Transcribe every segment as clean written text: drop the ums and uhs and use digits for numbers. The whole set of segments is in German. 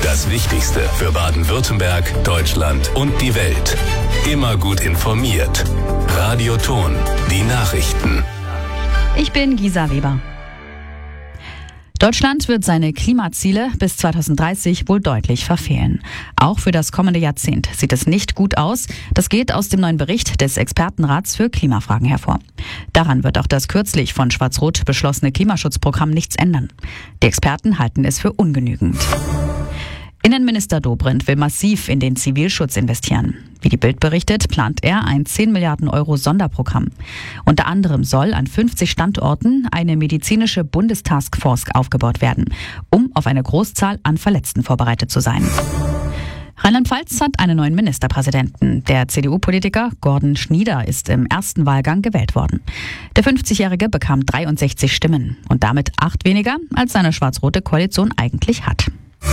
Das Wichtigste für Baden-Württemberg, Deutschland und die Welt. Immer gut informiert. Radio Thon, die Nachrichten. Ich bin Gisa Weber. Deutschland wird seine Klimaziele bis 2030 wohl deutlich verfehlen. Auch für das kommende Jahrzehnt sieht es nicht gut aus. Das geht aus dem neuen Bericht des Expertenrats für Klimafragen hervor. Daran wird auch das kürzlich von Schwarz-Rot beschlossene Klimaschutzprogramm nichts ändern. Die Experten halten es für ungenügend. Innenminister Dobrindt will massiv in den Zivilschutz investieren. Wie die Bild berichtet, plant er ein 10 Milliarden Euro Sonderprogramm. Unter anderem soll an 50 Standorten eine medizinische Bundestaskforce aufgebaut werden, um auf eine Großzahl an Verletzten vorbereitet zu sein. Rheinland-Pfalz hat einen neuen Ministerpräsidenten. Der CDU-Politiker Gordon Schnieder ist im ersten Wahlgang gewählt worden. Der 50-Jährige bekam 63 Stimmen und damit 8 weniger, als seine schwarz-rote Koalition eigentlich hat.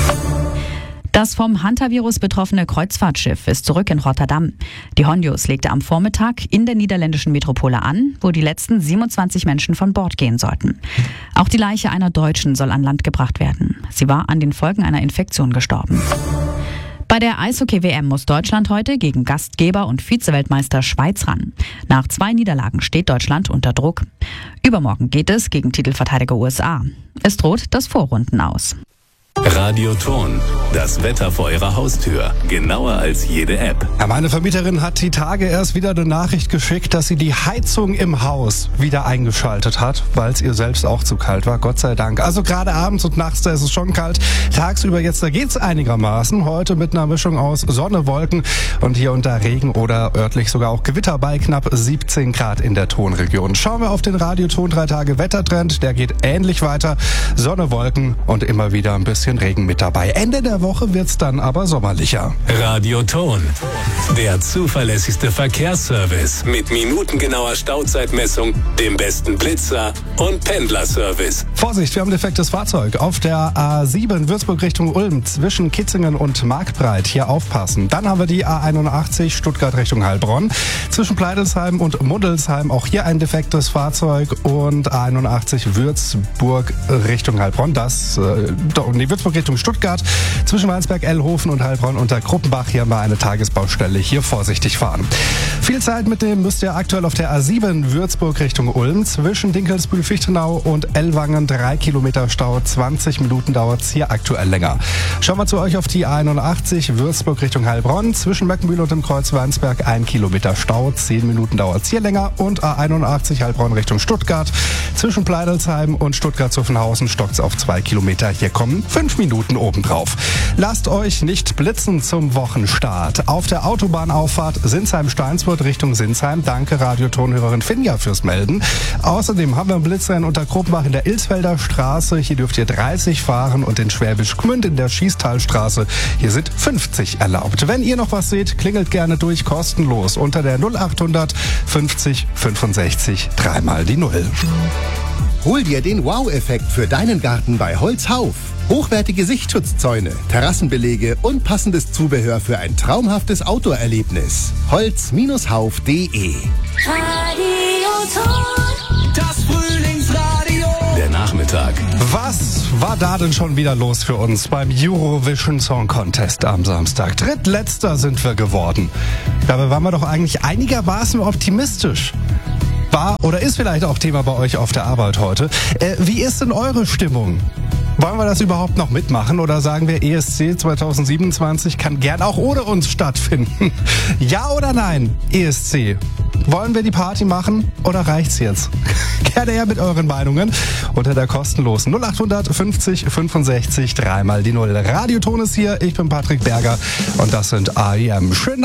Das vom Hantavirus betroffene Kreuzfahrtschiff ist zurück in Rotterdam. Die Hondius legte am Vormittag in der niederländischen Metropole an, wo die letzten 27 Menschen von Bord gehen sollten. Auch die Leiche einer Deutschen soll an Land gebracht werden. Sie war an den Folgen einer Infektion gestorben. Bei der Eishockey-WM muss Deutschland heute gegen Gastgeber und Vizeweltmeister Schweiz ran. Nach 2 Niederlagen steht Deutschland unter Druck. Übermorgen geht es gegen Titelverteidiger USA. Es droht das Vorrunden aus. Radio Thon, das Wetter vor Ihrer Haustür. Genauer als jede App. Ja, meine Vermieterin hat die Tage erst wieder eine Nachricht geschickt, dass sie die Heizung im Haus wieder eingeschaltet hat, weil es ihr selbst auch zu kalt war. Gott sei Dank. Also gerade abends und nachts, da ist es schon kalt. Tagsüber jetzt, da geht's einigermaßen. Heute mit einer Mischung aus Sonne, Wolken und hier und da Regen oder örtlich sogar auch Gewitter bei knapp 17 Grad in der Thonregion. Schauen wir auf den Radio Thon 3 Tage Wettertrend. Der geht ähnlich weiter. Sonne, Wolken und immer wieder ein bisschen Regen mit dabei. Ende der Woche wird's dann aber sommerlicher. Radio Thon, der zuverlässigste Verkehrsservice mit minutengenauer Stauzeitmessung, dem besten Blitzer und Pendlerservice. Vorsicht, wir haben ein defektes Fahrzeug. Auf der A7 Würzburg Richtung Ulm zwischen Kitzingen und Marktbreit. Hier aufpassen. Dann haben wir die A81 Stuttgart Richtung Heilbronn. Zwischen Pleidelsheim und Muddelsheim auch hier ein defektes Fahrzeug. Und A81 Würzburg Richtung Heilbronn. Würzburg Richtung Stuttgart. Zwischen Weinsberg, Ellhofen und Heilbronn unter Kruppenbach. Hier haben wir eine Tagesbaustelle. Hier vorsichtig fahren. Viel Zeit mitnehmen müsst ihr aktuell auf der A7 Würzburg Richtung Ulm. Zwischen Dinkelsbühl-Fichtenau und Ellwangen 3 Kilometer Stau. 20 Minuten dauert's hier aktuell länger. Schauen wir zu euch auf die A81 Würzburg Richtung Heilbronn. Zwischen Möckenbühl und dem Kreuz Weinsberg 1 Kilometer Stau. 10 Minuten dauert's hier länger. Und A81 Heilbronn Richtung Stuttgart. Zwischen Pleidelsheim und Stuttgart-Zuffenhausen stockt's auf 2 Kilometer. Hier kommen 5 Minuten obendrauf. Lasst euch nicht blitzen zum Wochenstart. Auf der Autobahnauffahrt Sinsheim-Steinsburg Richtung Sinsheim. Danke Radio Thon-Hörerin Finja fürs Melden. Außerdem haben wir ein Blitzrennen unter Kruppenbach in der Ilsfelder Straße. Hier dürft ihr 30 fahren und in Schwäbisch Gmünd in der Schießtalstraße. Hier sind 50 erlaubt. Wenn ihr noch was seht, klingelt gerne durch, kostenlos unter der 0800 50 65 3 mal die 0. Hol dir den Wow-Effekt für deinen Garten bei Holzhauf. Hochwertige Sichtschutzzäune, Terrassenbelege und passendes Zubehör für ein traumhaftes Outdoor-Erlebnis. Holz-hauf.de. Radio Thon, Das Frühlingsradio. Der Nachmittag. Was war da denn schon wieder los für uns beim Eurovision Song Contest am Samstag? Drittletzter sind wir geworden. Dabei waren wir doch eigentlich einigermaßen optimistisch. War oder ist vielleicht auch Thema bei euch auf der Arbeit heute. Wie ist denn eure Stimmung? Wollen wir das überhaupt noch mitmachen oder sagen wir, ESC 2027 kann gern auch ohne uns stattfinden? Ja oder nein, ESC? Wollen wir die Party machen oder reicht's jetzt? Gerne her mit euren Meinungen unter der kostenlosen 0800 50 65 3 mal die 0. Radio Thon ist hier, ich bin Patrick Berger und das sind R.E.M. Schön